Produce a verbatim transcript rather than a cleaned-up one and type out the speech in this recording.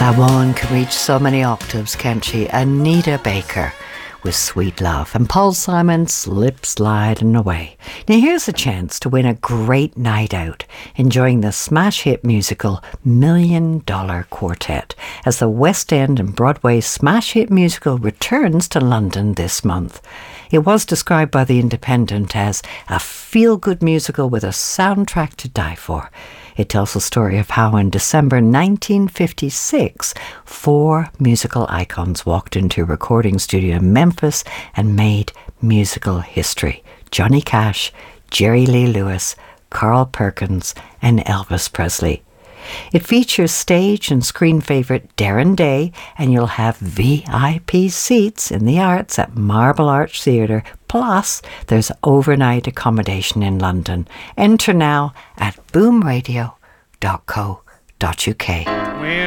That woman can reach so many octaves, can't she? Anita Baker with Sweet Love, and Paul Simon, Slip Sliding Away. Now here's a chance to win a great night out enjoying the smash hit musical Million Dollar Quartet as the West End and Broadway smash hit musical returns to London this month. It was described by The Independent as a feel-good musical with a soundtrack to die for. It tells the story of how in December nineteen fifty-six, four musical icons walked into a recording studio in Memphis and made musical history. Johnny Cash, Jerry Lee Lewis, Carl Perkins, and Elvis Presley. It features stage and screen favourite Darren Day, and you'll have V I P seats in the arts at Marble Arch Theatre. Plus, there's overnight accommodation in London. Enter now at boom radio dot co dot uk.